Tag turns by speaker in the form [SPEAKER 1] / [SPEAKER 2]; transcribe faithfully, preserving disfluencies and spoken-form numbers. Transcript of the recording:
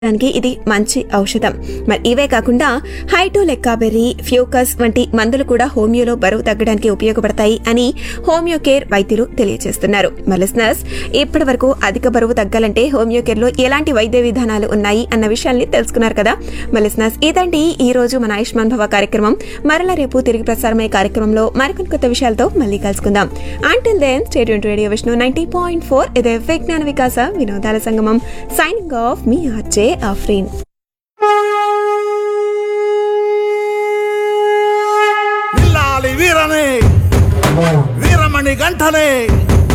[SPEAKER 1] దానికి ఇది మంచి ఔషధం. మరి ఇవే కాకుండా హైటోలెక్కాబెర్రీ, ఫ్యూకస్ వంటి మందులు కూడా హోమియోలో బరువు తగ్గడానికి ఉపయోగపడతాయి అని హోమియో కేర్ వైద్యులు తెలియజేస్తున్నారు. లిసనర్స్, ఇప్పటి వరకు అధిక బరువు తగ్గాలంటే హోమియో కేర్ లో ఎలాంటి వైద్య విధానాలు ఉన్నాయి అన్న విషయాల్ని తెలుసుకున్నారు కదా. లిసనర్స్, ఇదండి ఈ రోజు మన ఆయుష్మాన్ భవ కార్యక్రమం. మరలా రేపు తిరిగి ప్రసారమయ్యే కార్యక్రమంలో మరికొన్ని కొత్త విషయాలతో మళ్ళీ కలుసుకుందాం. Until then stay tuned to radio Vishnu ninety point four. ఇదే విజ్ఞాన వికాస వినోదాల సంగమం. సైనింగ్ ఆఫ్, మీ ఆర్జే ఆఫ్రీన్.
[SPEAKER 2] వీరమణి గంటనే